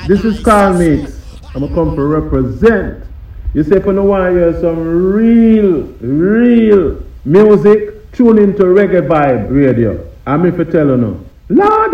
This is Carl Mix. I'm going to come to represent. You say if you want to hear some real music, tune into Reggae Vibe Radio. I'm if you tell you no. Lord